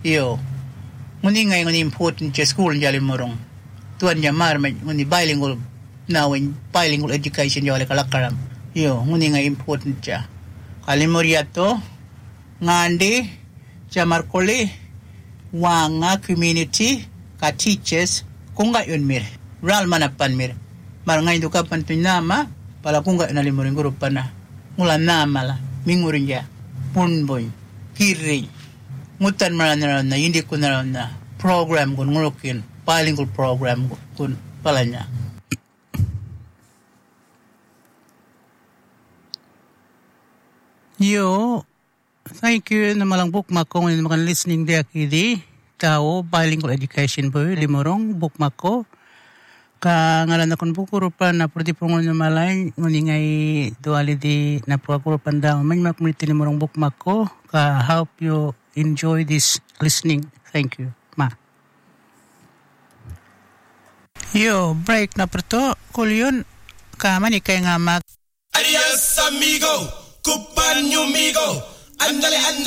Yo. Nguni ngay nguni important sa school njali morong. Tuan niya marmay nguni bilingual now in bilingual education jole kalakaram. Yo, nguni ngay important siya. Kalimoriato ngandi sa markoli wanga community ka teachers kung gayon mir. Ral manapan mir. Marangay do ka pantunama pala kung gayon alimoring grup pa na. Mula nama la mingurin niya. Punboy. Kiri. Ngutan maran na hindi ko na program kun ngurukin bilingual program kun pala niya. Yo, thank you na malang bookmark ko ngayon mga listening dia kidi tao bilingual education boy limorong bookmark ko ka ngalan na kun bukurupan na pwede po ngon malay nguningay duality na pagkurupan daw may makumiti limorong bookmark ko ka help you enjoy this listening. Thank you ma. Yo, break na perto kulyon ka manikay nga mag Adios amigo, cumpagno amigo, andale